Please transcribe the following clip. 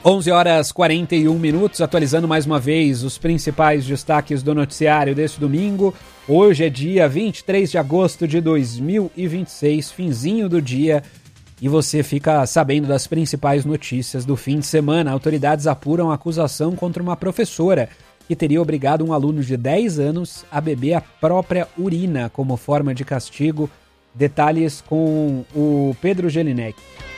11h41, atualizando mais uma vez os principais destaques do noticiário deste domingo. Hoje é dia 23 de agosto de 2026, finzinho do dia, e você fica sabendo das principais notícias do fim de semana. Autoridades apuram a acusação contra uma professora que teria obrigado um aluno de 10 anos a beber a própria urina como forma de castigo. Detalhes com o Pedro Gelinek.